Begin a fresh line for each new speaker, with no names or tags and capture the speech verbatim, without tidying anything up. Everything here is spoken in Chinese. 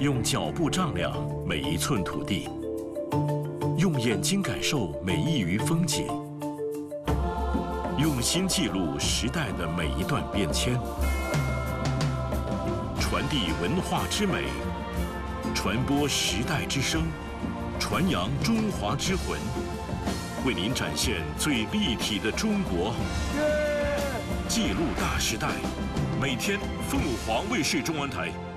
用脚步丈量每一寸土地，用眼睛感受每一隅风景，用心记录时代的每一段变迁，传递文化之美，传播时代之声，传扬中华之魂，为您展现最立体的中国。记录大时代，每天凤凰卫视中文台。